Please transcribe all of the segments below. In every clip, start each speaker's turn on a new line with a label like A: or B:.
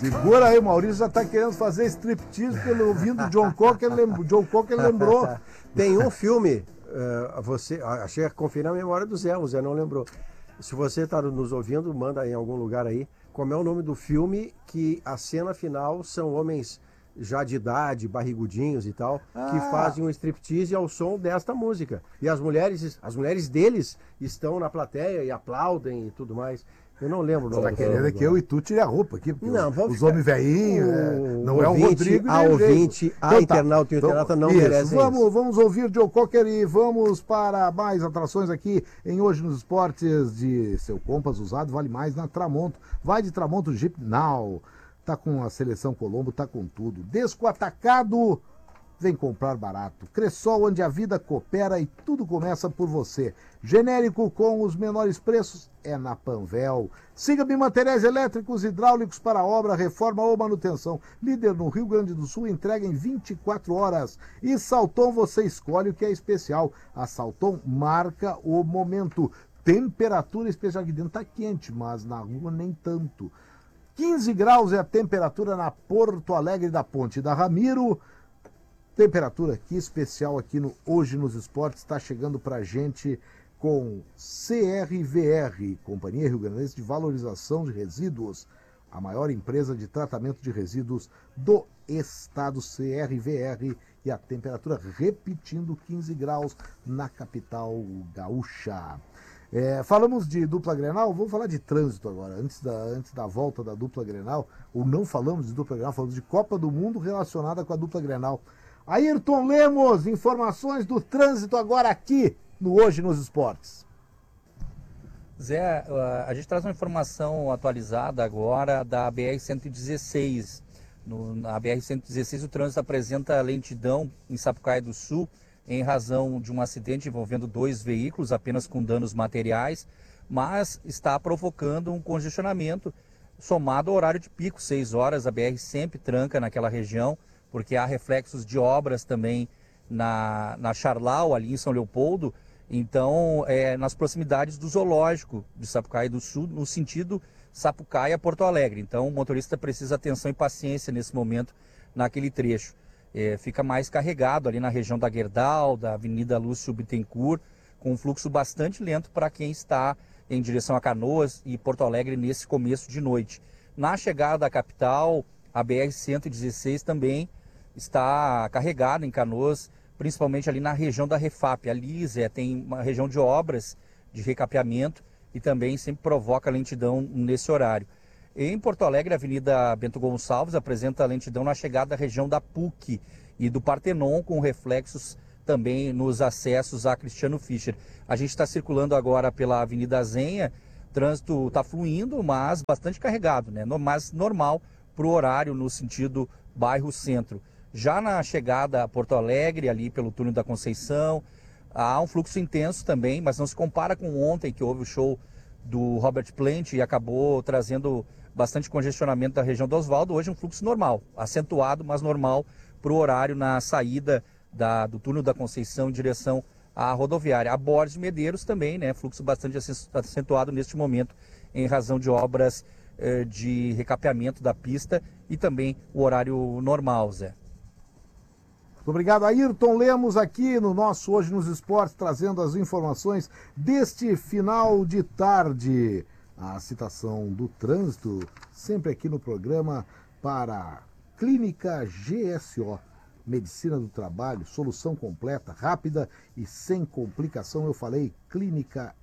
A: Segura aí, Maurício já tá querendo fazer striptease pelo ouvindo John Cocker, John Cocker lembrou.
B: Tem um filme, achei que conferir na memória do Zé, o Zé não lembrou. Se você está nos ouvindo, manda em algum lugar aí, como é o nome do filme que a cena final são homens já de idade, barrigudinhos e tal, que fazem um striptease ao som desta música. E as mulheres deles estão na plateia e aplaudem e tudo mais. Eu não lembro o nome.
A: Tá querendo que eu e tu tire a roupa aqui, porque
B: não,
A: os homens velhinhos, não é o Rodrigo.
B: A ouvinte, a internauta e o internauta não merecem isso.
A: Vamos ouvir Joe Cocker e vamos para mais atrações aqui em Hoje nos Esportes de seu Compass usado, vale mais na Tramonto. Vai de Tramonto Jeep Now. Tá com a Seleção Colombo, tá com tudo. Desco Atacado, vem comprar barato. Cressol, onde a vida coopera e tudo começa por você. Genérico com os menores preços é na Panvel. Siga-me Materiais Elétricos, Hidráulicos para obra, reforma ou manutenção. Líder no Rio Grande do Sul, entrega em 24 horas. E Salton, você escolhe o que é especial. A Salton marca o momento. Temperatura especial aqui dentro, tá quente, mas na rua nem tanto. 15 graus é a temperatura na Porto Alegre da Ponte da Ramiro. Temperatura aqui especial aqui no Hoje nos Esportes, está chegando pra gente com CRVR, Companhia Rio Grandense de Valorização de Resíduos, a maior empresa de tratamento de resíduos do estado, CRVR, e a temperatura repetindo 15 graus na capital gaúcha. Falamos de dupla Grenal, vamos falar de trânsito agora, antes da volta da dupla Grenal, ou não falamos de dupla Grenal, falamos de Copa do Mundo relacionada com a dupla Grenal. Ayrton Lemos, informações do trânsito agora aqui no Hoje nos Esportes.
C: Zé, a gente traz uma informação atualizada agora da BR-116. Na BR-116 o trânsito apresenta lentidão em Sapucaia do Sul, em razão de um acidente envolvendo 2 veículos, apenas com danos materiais, mas está provocando um congestionamento somado ao horário de pico, 6 horas, a BR sempre tranca naquela região, porque há reflexos de obras também na Charlau, ali em São Leopoldo, então nas proximidades do zoológico de Sapucaia do Sul, no sentido Sapucaia-Porto Alegre. Então o motorista precisa atenção e paciência nesse momento, naquele trecho. Fica mais carregado ali na região da Gerdau, da Avenida Lúcio Bittencourt, com um fluxo bastante lento para quem está em direção a Canoas e Porto Alegre nesse começo de noite. Na chegada à capital, a BR-116 também está carregada em Canoas, principalmente ali na região da Refap. Ali, Zé, tem uma região de obras de recapeamento e também sempre provoca lentidão nesse horário. Em Porto Alegre, a Avenida Bento Gonçalves apresenta lentidão na chegada da região da PUC e do Partenon, com reflexos também nos acessos a Cristiano Fischer. A gente está circulando agora pela Avenida Zenha, o trânsito está fluindo, mas bastante carregado, né? Mas normal para o horário no sentido bairro centro. Já na chegada a Porto Alegre, ali pelo túnel da Conceição, há um fluxo intenso também, mas não se compara com ontem, que houve o show do Robert Plant e acabou trazendo bastante congestionamento da região do Oswaldo. Hoje um fluxo normal, acentuado, mas normal para o horário na saída do túnel da Conceição em direção à rodoviária. A Borges de Medeiros também, né, fluxo bastante acentuado neste momento em razão de obras de recapeamento da pista e também o horário normal, Zé.
A: Muito obrigado, Ayrton Lemos, aqui no nosso Hoje nos Esportes, trazendo as informações deste final de tarde. A citação do trânsito, sempre aqui no programa, para Clínica GSO, Medicina do Trabalho, solução completa, rápida e sem complicação. Eu falei Clínica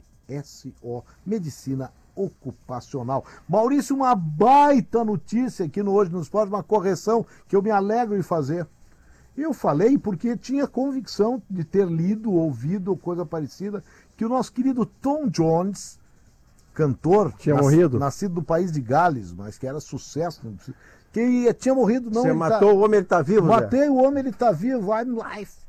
A: GSO, Medicina Ocupacional. Maurício, uma baita notícia aqui no Hoje nos Esportes, uma correção que eu me alegro em fazer. Eu falei porque tinha convicção de ter lido, ouvido ou coisa parecida, que o nosso querido Tom Jones, cantor,
B: tinha morrido,
A: nascido do país de Gales, mas que era sucesso, que tinha morrido. Não.
B: Você matou o homem, ele tá vivo,
A: Matei
B: né?
A: o homem, ele tá vivo, I'm life.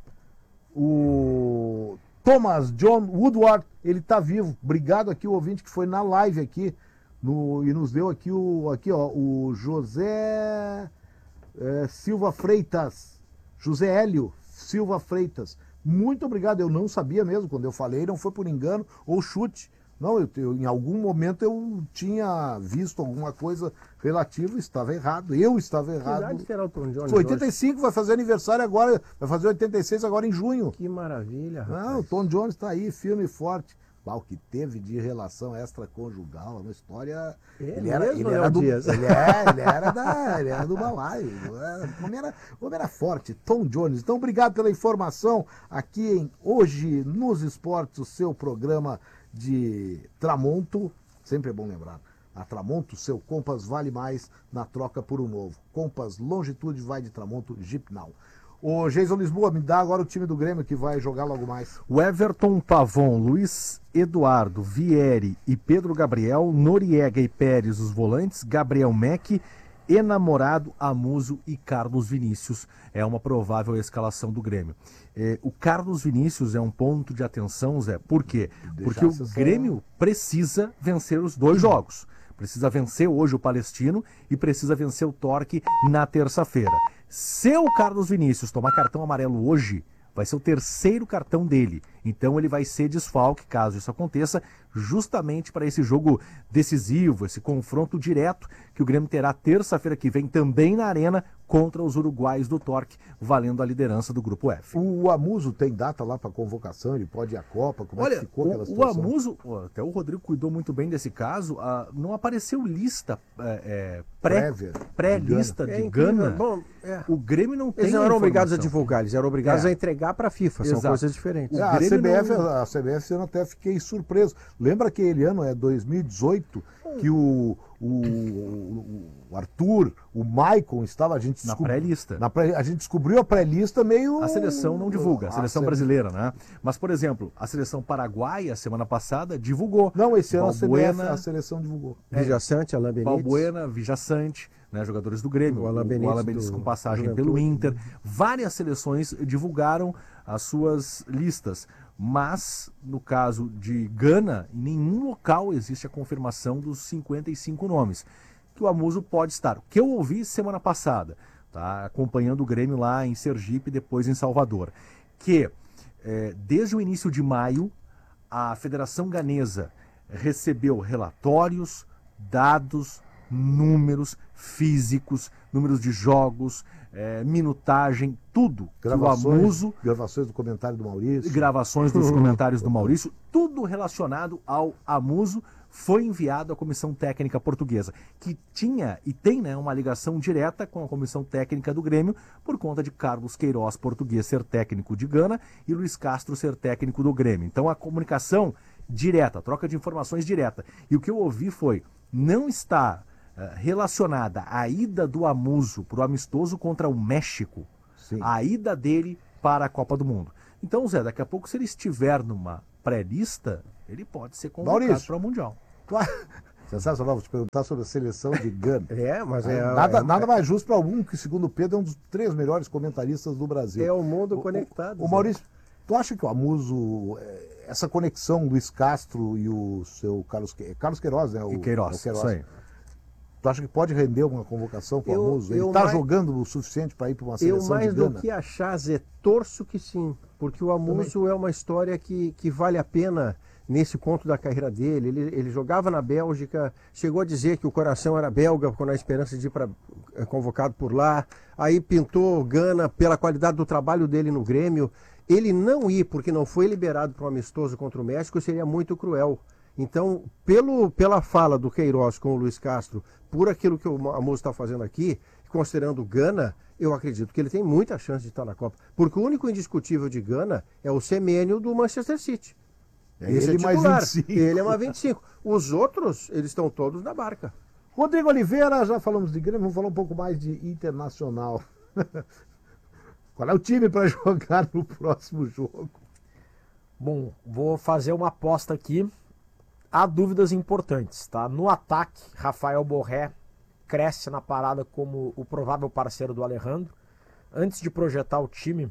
A: O Thomas John Woodward, ele tá vivo. Obrigado aqui o ouvinte que foi na live aqui e nos deu aqui o José Silva Freitas, José Hélio Silva Freitas. Muito obrigado, eu não sabia mesmo, quando eu falei, não foi por engano ou chute, Não, em algum momento eu tinha visto alguma coisa relativa, estava errado. Eu estava
B: Que
A: errado.
B: idade terá o Tom Jones
A: 85,
B: hoje?
A: vai fazer aniversário agora, vai fazer 86 agora em junho.
B: Que maravilha, rapaz.
A: Não, o Tom Jones está aí, firme e forte. O que teve de relação extraconjugal, uma história. Ele era do balaio. O homem era forte, Tom Jones. Então, obrigado pela informação aqui em Hoje nos Esportes, o seu programa de Tramonto. Sempre é bom lembrar. A Tramonto, seu Compass vale mais na troca por um novo. Compass Longitude vai de Tramonto Jeep Now. Ô, Geison Lisboa, me dá agora o time do Grêmio que vai jogar logo mais.
D: O Everton, Pavon, Luiz Eduardo, Vieri e Pedro Gabriel, Noriega e Pérez, os volantes, Gabriel Meck, Enamorado, Amuso e Carlos Vinícius. É uma provável escalação do Grêmio. O Carlos Vinícius é um ponto de atenção, Zé. Por quê? Porque o Grêmio precisa vencer os 2 jogos. Precisa vencer hoje o Palestino e precisa vencer o Torque na terça-feira. Se o Carlos Vinícius tomar cartão amarelo hoje, vai ser o 3º cartão dele. Então ele vai ser desfalque, caso isso aconteça, justamente para esse jogo decisivo, esse confronto direto que o Grêmio terá terça-feira que vem também na Arena contra os uruguaios do Torque, valendo a liderança do Grupo F.
A: O Amuso tem data lá para convocação? Ele pode ir à Copa? Como é que ficou aquela
D: o
A: situação?
D: Amuso, até o Rodrigo cuidou muito bem desse caso, não apareceu lista pré-lista de Gana.
B: Bom,
D: O Grêmio não tem.
B: Eles não eram obrigados a divulgar, eles eram obrigados a entregar para a FIFA, são
D: Exato.
B: coisas diferentes.
A: A CBF eu até fiquei surpreso. Lembra aquele ano, 2018, que o Arthur, o Maicon estava, a gente
D: na pré-lista.
A: A gente descobriu a pré-lista meio...
D: A seleção não divulga, a seleção brasileira, né? Mas, por exemplo, a seleção paraguaia, semana passada, divulgou.
A: Não, esse ano
D: Balbuena,
A: a seleção divulgou.
B: Vijaçante, Alain Benítez.
D: Balbuena, Vijaçante, né, jogadores do Grêmio.
B: O Alain Benítez
D: com passagem
B: Juventude.
D: pelo Inter. Várias seleções divulgaram as suas listas. Mas, no caso de Gana, em nenhum local existe a confirmação dos 55 nomes que o Amuso pode estar. O que eu ouvi semana passada, tá, acompanhando o Grêmio lá em Sergipe e depois em Salvador, que desde o início de maio, a Federação Ganesa recebeu relatórios, dados, números físicos, números de jogos, minutagem, tudo.
A: Gravações do comentário do Maurício.
D: Gravações dos comentários do Maurício, tudo relacionado ao Amuso foi enviado à Comissão Técnica Portuguesa, que tinha e tem, né, uma ligação direta com a Comissão Técnica do Grêmio, por conta de Carlos Queiroz, português, ser técnico de Gana, e Luiz Castro ser técnico do Grêmio. Então a comunicação direta, a troca de informações direta. E o que eu ouvi foi, não está relacionada à ida do Amuso para o amistoso contra o México,
A: Sim.
D: a ida dele para a Copa do Mundo. Então, Zé, daqui a pouco, se ele estiver numa pré-lista, ele pode ser convocado para o Mundial.
A: Sensacional, vou te perguntar sobre a seleção de Gana.
B: Mas
A: nada mais justo para algum que, segundo o Pedro, é um dos 3 melhores comentaristas do Brasil.
B: É o mundo conectado.
A: O Maurício, tu acha que o Amuso, essa conexão Luiz Castro e o seu Carlos Queiroz, né?
D: Queiroz, isso aí.
A: Tu acha que pode render uma convocação para o Amuso? Ele está jogando o suficiente para ir para uma seleção de Gana?
B: Eu, mais do que achar, Zé, torço que sim. Porque o Amuso é uma história que vale a pena nesse ponto da carreira dele. Ele jogava na Bélgica, chegou a dizer que o coração era belga, com a esperança de ir convocado por lá. Aí pintou Gana pela qualidade do trabalho dele no Grêmio. Ele não ir porque não foi liberado para um amistoso contra o México seria muito cruel. Então, pela fala do Queiroz com o Luiz Castro, por aquilo que o Amuso está fazendo aqui, considerando Gana, eu acredito que ele tem muita chance de estar na Copa. Porque o único indiscutível de Gana é o Semênio do Manchester City.
A: Esse ele mais 25.
B: Ele é mais 25. Os outros, eles estão todos na barca.
A: Rodrigo Oliveira, já falamos de Grêmio, vamos falar um pouco mais de Internacional. Qual é o time para jogar no próximo jogo?
E: Bom, vou fazer uma aposta aqui. Há dúvidas importantes, tá? No ataque, Rafael Borré cresce na parada como o provável parceiro do Alejandro. Antes de projetar o time,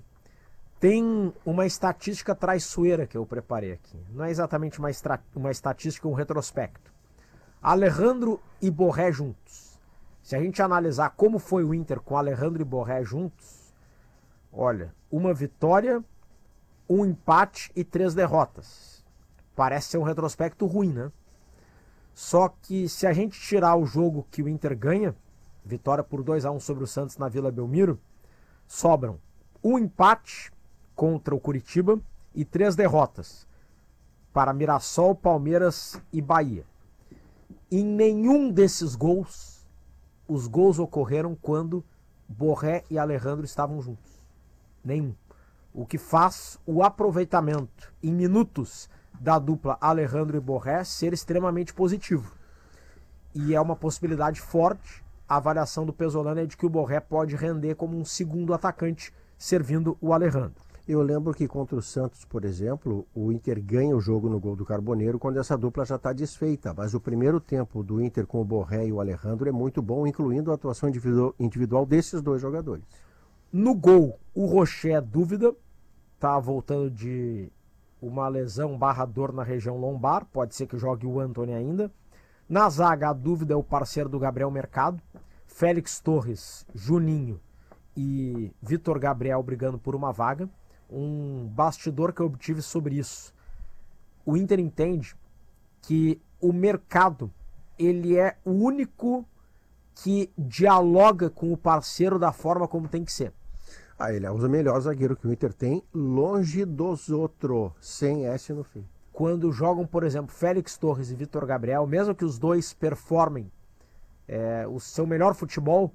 E: tem uma estatística traiçoeira que eu preparei aqui. Não é exatamente uma estatística, um retrospecto. Alejandro e Borré juntos. Se a gente analisar como foi o Inter com Alejandro e Borré juntos, olha, uma vitória, um empate e 3 derrotas. parece ser um retrospecto ruim, né? Só que se a gente tirar o jogo que o Inter ganha, vitória por 2-1 sobre o Santos na Vila Belmiro, sobram um empate contra o Curitiba e 3 derrotas para Mirassol, Palmeiras e Bahia. Em nenhum desses gols, os gols ocorreram quando Borré e Alejandro estavam juntos. Nenhum. O que faz o aproveitamento em minutos da dupla Alejandro e Borré ser extremamente positivo. E é uma possibilidade forte. A avaliação do Pesolano é de que o Borré pode render como um segundo atacante, servindo o Alejandro.
B: Eu lembro que contra o Santos, por exemplo, o Inter ganha o jogo no gol do Carboneiro quando essa dupla já está desfeita. Mas o primeiro tempo do Inter com o Borré e o Alejandro é muito bom, incluindo a atuação individual desses dois jogadores.
E: No gol, o Rocher é dúvida. Está voltando de uma lesão /dor na região lombar. Pode ser que jogue o Antony ainda. Na zaga, a dúvida é o parceiro do Gabriel Mercado. Félix Torres, Juninho e Vitor Gabriel brigando por uma vaga. Um bastidor que eu obtive sobre isso. O Inter entende que o Mercado, ele é o único que dialoga com o parceiro da forma como tem que ser.
B: Ele é o melhor zagueiro que o Inter tem, longe dos outros, sem S no fim.
E: Quando jogam, por exemplo, Félix Torres e Vitor Gabriel, mesmo que os dois performem o seu melhor futebol,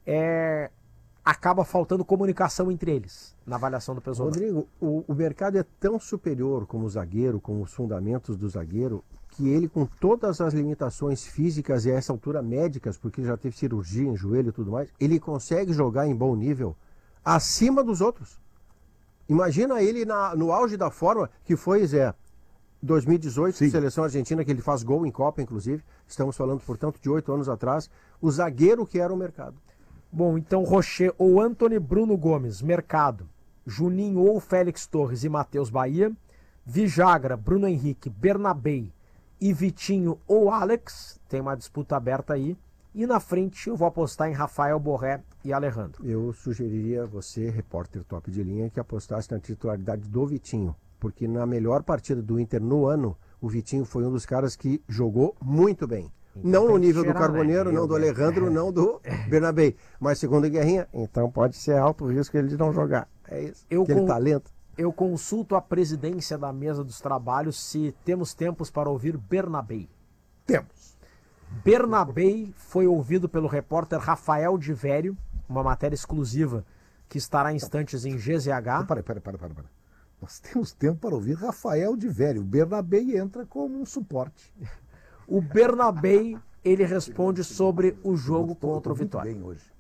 E: acaba faltando comunicação entre eles, na avaliação do Pesolano.
B: Rodrigo, o Mercado é tão superior como zagueiro, com os fundamentos do zagueiro, que ele, com todas as limitações físicas e a essa altura médicas, porque já teve cirurgia em joelho e tudo mais, ele consegue jogar em bom nível acima dos outros. Imagina ele no auge da forma que foi, Zé, 2018,
A: Sim.
B: Seleção Argentina, que ele faz gol em Copa, inclusive. Estamos falando, portanto, de 8 anos atrás. O zagueiro que era o Mercado.
E: Bom, então Rocher ou Antony, Bruno Gomes, Mercado, Juninho ou Félix Torres e Matheus Bahia, Vijagra, Bruno Henrique, Bernabei e Vitinho ou Alex, tem uma disputa aberta aí, e na frente eu vou apostar em Rafael, Borré e Alejandro.
B: Eu sugeriria a você, repórter top de linha, que apostasse na titularidade do Vitinho, porque na melhor partida do Inter no ano, o Vitinho foi um dos caras que jogou muito bem.
E: Então
B: Não
E: tem
B: no
E: que
B: nível do
E: tirar,
B: Carboneiro,
E: né?
B: não do Alejandro, não do Bernabei. Mas segundo a Guerrinha, então pode ser alto o risco ele de não jogar. É isso. Aquele talento.
E: Eu consulto a presidência da mesa dos trabalhos se temos tempos para ouvir Bernabei.
B: Temos.
E: Bernabei foi ouvido pelo repórter Rafael de Vério, uma matéria exclusiva que estará em instantes em GZH.
A: Para. Nós temos tempo para ouvir Rafael de Vério. O Bernabei entra como um suporte.
E: O Bernabei, ele responde sobre o jogo contra o Vitória.
A: Bem hoje.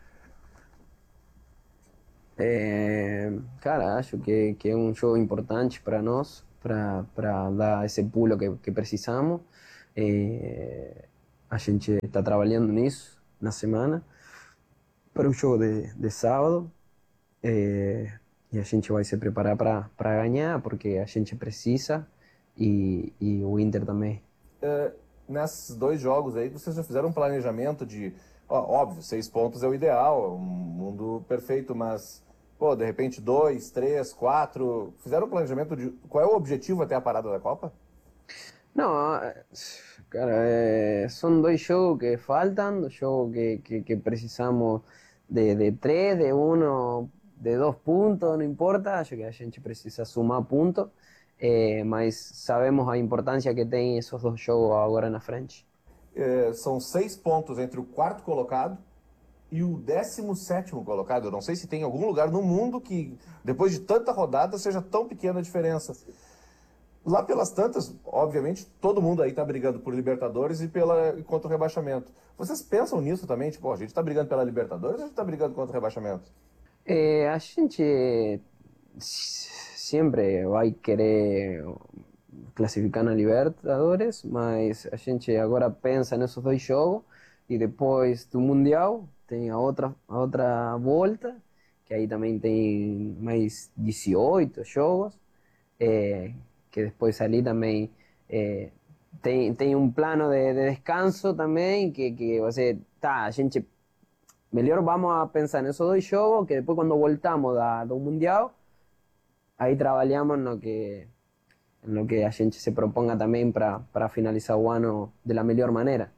F: Cara, acho que é um jogo importante para nós, para dar esse pulo que precisamos. A gente está trabalhando nisso na semana para o jogo de sábado. E a gente vai se preparar para ganhar, porque a gente precisa e o Inter também.
G: Nesses 2 jogos aí, vocês já fizeram um planejamento de... óbvio, 6 pontos é o ideal, é um mundo perfeito, mas, de repente 2, 3, 4... Fizeram um planejamento de qual é o objetivo até a parada da Copa?
F: Não, cara, são 2 jogos que faltam, 2 jogos que precisamos de 3, de 1, de 2 pontos, não importa, acho que a gente precisa sumar pontos. Mas sabemos a importância que tem esses 2 jogos agora na frente.
G: São 6 pontos entre o 4º colocado e o 17º colocado. Eu não sei se tem algum lugar no mundo que, depois de tanta rodada, seja tão pequena a diferença. Lá pelas tantas, obviamente, todo mundo aí está brigando por Libertadores e contra o rebaixamento. Vocês pensam nisso também? Tipo, a gente está brigando pela Libertadores ou a gente está brigando contra o rebaixamento?
F: A gente sempre vai querer classificar na Libertadores, mas a gente agora pensa nesses 2 jogos e depois do Mundial tem a outra volta, que aí também tem mais 18 jogos, que depois ali também tem um plano de descanso também, que você, a gente melhor vamos a pensar nesses 2 jogos, que depois quando voltamos do Mundial, aí trabalhamos no que en lo que a gente se proponga también para finalizar o ano de la melhor maneira.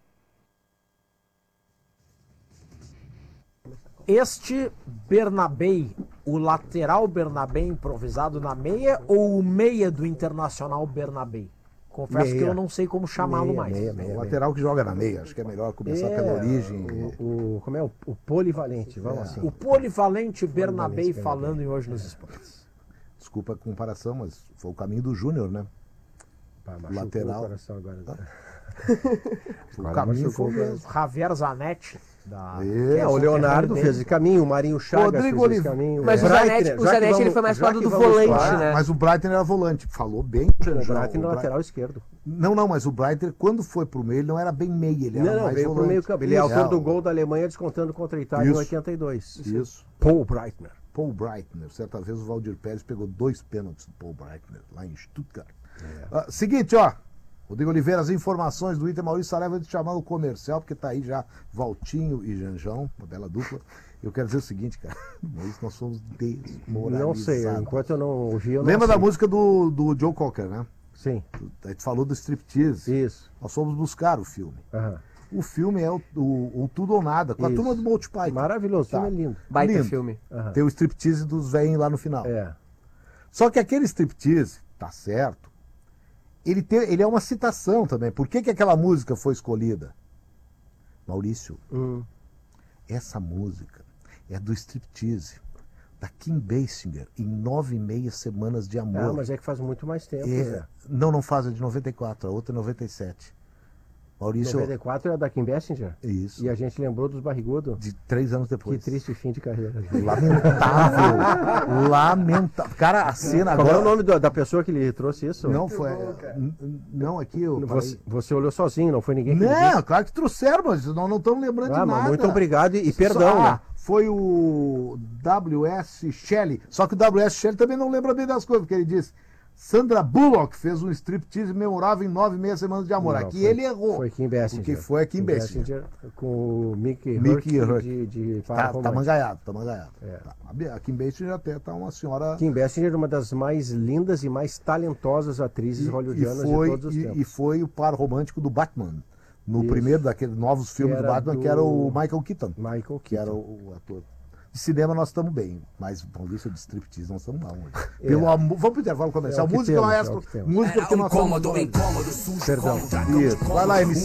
E: Este Bernabei, o lateral Bernabei improvisado na meia ou o meia do Internacional Bernabei? Confesso que eu não sei como chamá-lo mais.
A: O lateral que joga na meia, acho que é melhor começar pela origem.
B: Como é o polivalente, vamos assim.
E: O polivalente Bernabei falando em Hoje nos Esportes.
A: Desculpa a comparação, mas foi o caminho do Júnior, né?
B: O
A: lateral.
B: O
A: caminho foi
E: Javier Zanetti.
B: O Leonardo fez esse caminho, o Marinho Chagas
A: Rodrigo
B: fez esse caminho.
H: Mas o Zanetti ele foi mais pro lado do volante, né?
A: Mas o Brighton era volante, falou bem.
B: O Brighton no lateral esquerdo.
A: Não, mas o Brighton, quando foi pro meio, ele não era bem meia, ele era mais
B: veio
A: volante.
B: pro meio campo. Ele é autor do gol da Alemanha descontando contra a Itália em 82.
A: Isso.
B: Paul Breitner.
A: Paul Breitner. Certa vez o Valdir Pérez pegou 2 pênaltis do Paul Breitner, lá em Stuttgart. Seguinte, Rodrigo Oliveira, as informações do Inter. Maurício Saraiva vai te chamar no comercial, porque tá aí já Valtinho e Janjão, uma bela dupla. Eu quero dizer o seguinte, cara, Maurício, nós somos desmoralizados.
B: Não sei, enquanto eu não ouvi, eu não
A: Lembra
B: sei.
A: da música do Joe Cocker, né?
B: Sim.
A: A gente falou do striptease.
B: Isso.
A: Nós fomos buscar o filme.
B: Aham.
A: O filme é o Tudo ou Nada, com a turma do Monty Python.
B: Maravilhoso, o
A: Tá.
B: filme é lindo.
H: Baita
A: Lindo.
H: filme.
B: Aham.
A: Tem o striptease dos velhinhos lá no final.
B: É.
A: Só que aquele striptease, tá certo, ele é uma citação também. Por que aquela música foi escolhida? Maurício, essa música é do striptease da Kim Basinger em 9,5 Semanas de Amor.
B: Ah, mas é que faz muito mais tempo, Zé.
A: Não faz, é de 94, a outra é 97. Maurício,
B: 94 é da Kim Basinger?
A: Isso.
B: E a gente lembrou dos barrigudos?
A: De 3 anos
B: Que
A: depois.
B: triste fim de carreira.
A: Lamentável. Cara, a cena
B: Qual
A: agora...
B: é o nome da pessoa que lhe trouxe isso?
A: Não foi... Não, aqui eu...
B: Você olhou sozinho, não foi ninguém que lhe disse?
A: Não, claro que trouxeram, mas nós não estamos lembrando de
B: Mas
A: nada.
B: muito obrigado e perdão, né?
A: Foi o W.S. Shelley. Só que o W.S. Shelley também não lembra bem das coisas, porque ele disse: Sandra Bullock fez um striptease memorável em 9,5 Semanas de Amor.
B: Não,
A: Aqui ele errou.
B: Foi Kim Basinger.
A: Porque foi a Kim Basinger.
B: Com o Mickey
A: Mickey
B: Hurt
A: Hurt.
B: de
A: Tá
B: Romântico.
A: mangaiado.
B: É.
A: Tá. A Kim Basinger até tá uma senhora...
B: Kim Basinger é uma das mais lindas e mais talentosas atrizes hollywoodianas de todos os tempos.
A: E foi o par romântico do Batman. No primeiro daqueles novos filmes do Batman, que era o Michael Keaton. Que era o ator. De cinema nós estamos bem, mas Maurício de striptease nós estamos mal. Pelo amor, vamos pro intervalo comercial.
B: É o que
A: música,
B: temos,
A: maestro.
B: é o que temos.
A: Música porque nós estamos...
B: Perdão.
A: Isso. Vai lá, MC.